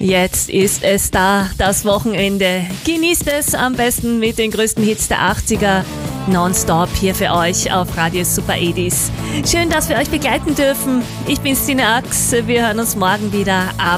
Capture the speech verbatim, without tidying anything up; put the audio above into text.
Jetzt ist es da, das Wochenende. Genießt es am besten mit den größten Hits der achtziger. Nonstop hier für euch auf Radio Super Edis. Schön, dass wir euch begleiten dürfen. Ich bin Stine Ax. Wir hören uns morgen wieder.